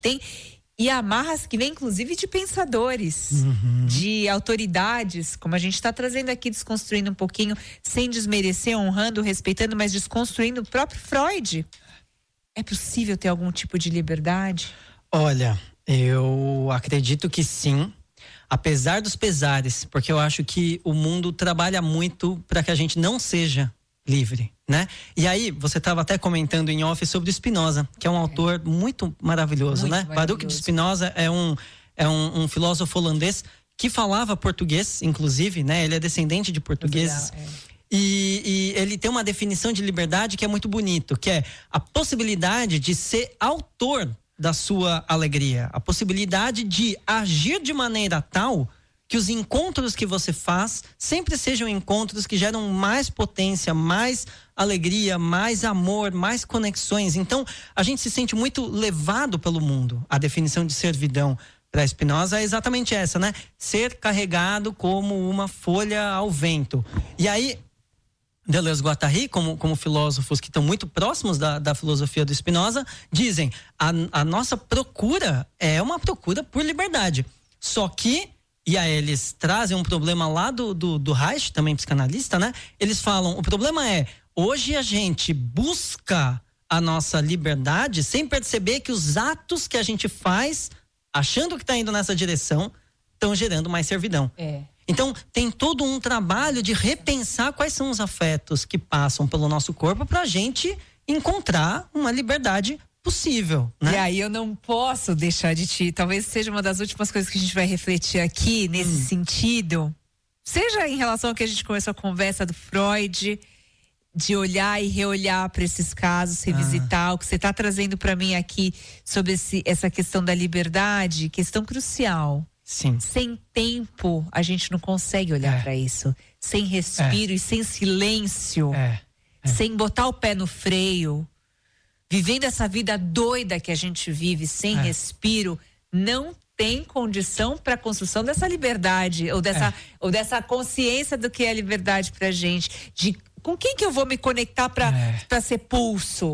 E amarras que vem inclusive de pensadores, de autoridades, como a gente está trazendo aqui, desconstruindo um pouquinho, sem desmerecer, honrando, respeitando, mas desconstruindo o próprio Freud. É possível ter algum tipo de liberdade? Olha, eu acredito que sim, apesar dos pesares, porque eu acho que o mundo trabalha muito para que a gente não seja livre, né? E aí, você estava até comentando em off sobre o Spinoza, que é um autor muito maravilhoso, né? Baruch de Spinoza é um filósofo holandês que falava português, inclusive, né? Ele é descendente de portugueses. E ele tem uma definição de liberdade que é muito bonito, que é a possibilidade de ser autor da sua alegria, a possibilidade de agir de maneira tal que os encontros que você faz sempre sejam encontros que geram mais potência, mais alegria, mais amor, mais conexões. Então, a gente se sente muito levado pelo mundo. A definição de servidão para Spinoza é exatamente essa, né? Ser carregado como uma folha ao vento. E aí, Deleuze-Guattari, como filósofos que estão muito próximos da filosofia do Spinoza, dizem, a nossa procura é uma procura por liberdade. Só que, e aí eles trazem um problema lá do Reich, também psicanalista, né? Eles falam, o problema é, hoje a gente busca a nossa liberdade sem perceber que os atos que a gente faz, achando que está indo nessa direção, estão gerando mais servidão. Então, tem todo um trabalho de repensar quais são os afetos que passam pelo nosso corpo para a gente encontrar uma liberdade possível, né? E aí eu não posso deixar de talvez seja uma das últimas coisas que a gente vai refletir aqui nesse sentido, seja em relação ao que a gente começou a conversa do Freud, de olhar e reolhar para esses casos, revisitar o que você está trazendo para mim aqui sobre essa questão da liberdade, questão crucial. Sim. Sem tempo a gente não consegue olhar para isso, sem respiro e sem silêncio, sem botar o pé no freio, vivendo essa vida doida que a gente vive sem respiro, não tem condição para a construção dessa liberdade ou dessa consciência do que é liberdade pra gente, de com quem que eu vou me conectar para ser pulso.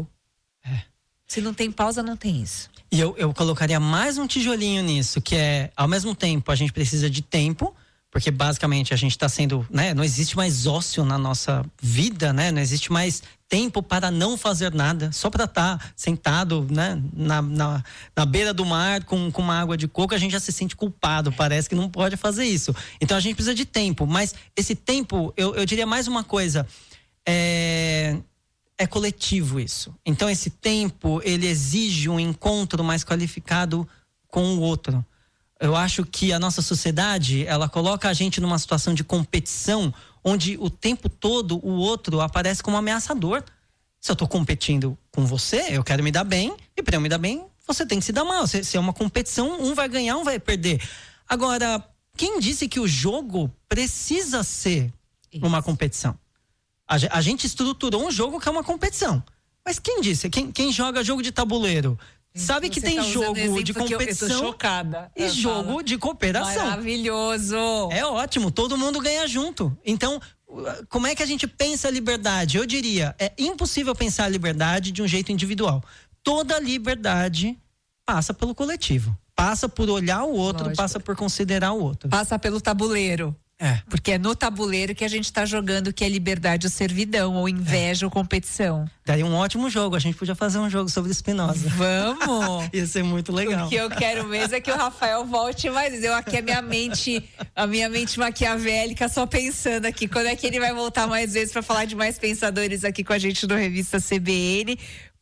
Se não tem pausa, não tem isso. E eu colocaria mais um tijolinho nisso, que é, ao mesmo tempo, a gente precisa de tempo, porque basicamente a gente está sendo, né, não existe mais ócio na nossa vida, né, não existe mais tempo para não fazer nada, só para estar sentado, né, na beira do mar com uma água de coco, a gente já se sente culpado, parece que não pode fazer isso. Então a gente precisa de tempo, mas esse tempo, eu diria mais uma coisa, é coletivo isso. Então esse tempo, ele exige um encontro mais qualificado com o outro. Eu acho que a nossa sociedade, ela coloca a gente numa situação de competição, onde o tempo todo o outro aparece como ameaçador. Se eu tô competindo com você, eu quero me dar bem, e para eu me dar bem, você tem que se dar mal. Se é uma competição, um vai ganhar, um vai perder. Agora, quem disse que o jogo precisa ser uma competição? A gente estruturou um jogo que é uma competição. Mas quem disse? Quem joga jogo de tabuleiro sabe que tem jogo de competição, eu tô chocada, e jogo de cooperação. Maravilhoso! É ótimo, todo mundo ganha junto. Então, como é que a gente pensa a liberdade? Eu diria, é impossível pensar a liberdade de um jeito individual. Toda liberdade passa pelo coletivo. Passa por olhar o outro, lógico, passa por considerar o outro. Passa pelo tabuleiro. Porque é no tabuleiro que a gente tá jogando que é liberdade ou servidão, ou inveja ou competição. Daria um ótimo jogo, a gente podia fazer um jogo sobre Spinoza. Vamos! Ia ser muito legal. O que eu quero mesmo é que o Rafael volte mais vezes. Eu aqui, a minha mente maquiavélica, só pensando aqui, quando é que ele vai voltar mais vezes para falar de mais pensadores aqui com a gente no Revista CBN,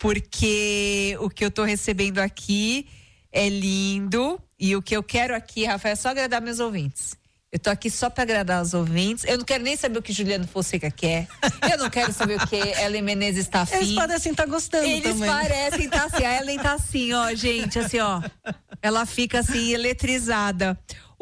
porque o que eu tô recebendo aqui é lindo, e o que eu quero aqui, Rafael, é só agradar meus ouvintes. Eu tô aqui só para agradar os ouvintes. Eu não quero nem saber o que Juliano Fonseca quer. Eu não quero saber o que Ellen Menezes está afim. Eles parecem estar gostando também. Eles parecem estar assim. A Ellen tá assim, ó, gente, assim, ó. Ela fica assim, eletrizada.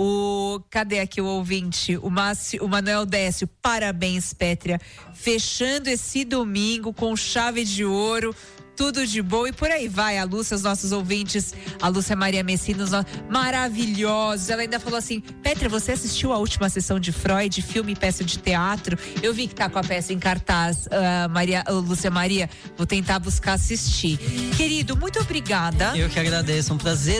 Cadê aqui o ouvinte? O Manuel Décio. Parabéns, Pétria. Fechando esse domingo com chave de ouro. Tudo de bom, e por aí vai. A Lúcia, os nossos ouvintes, a Lúcia Maria Messina, maravilhosos. Ela ainda falou assim: Pétria, você assistiu a última sessão de Freud, filme e peça de teatro? Eu vi que tá com a peça em cartaz, Lúcia Maria, vou tentar buscar assistir. Querido, muito obrigada. Eu que agradeço, um prazer